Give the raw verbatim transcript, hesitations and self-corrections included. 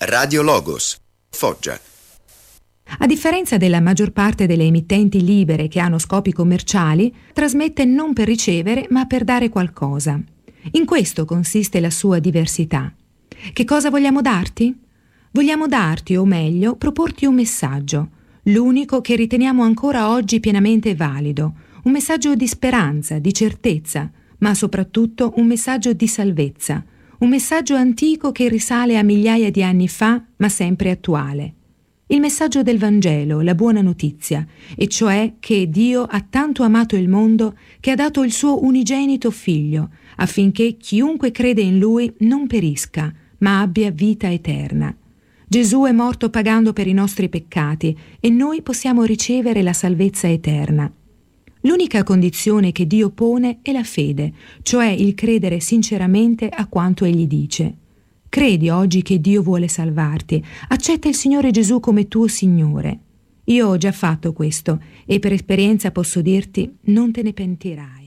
Radio Logos, Foggia. A differenza della maggior parte delle emittenti libere che hanno scopi commerciali, trasmette non per ricevere ma per dare qualcosa. In questo consiste la sua diversità. Che cosa vogliamo darti? Vogliamo darti, o meglio, proporti un messaggio, l'unico che riteniamo ancora oggi pienamente valido, un messaggio di speranza, di certezza, ma soprattutto un messaggio di salvezza, un messaggio antico che risale a migliaia di anni fa, ma sempre attuale. Il messaggio del Vangelo, la buona notizia, e cioè che Dio ha tanto amato il mondo che ha dato il suo unigenito Figlio, affinché chiunque crede in Lui non perisca, ma abbia vita eterna. Gesù è morto pagando per i nostri peccati e noi possiamo ricevere la salvezza eterna. L'unica condizione che Dio pone è la fede, cioè il credere sinceramente a quanto Egli dice. Credi oggi che Dio vuole salvarti, accetta il Signore Gesù come tuo Signore. Io ho già fatto questo e per esperienza posso dirti, non te ne pentirai.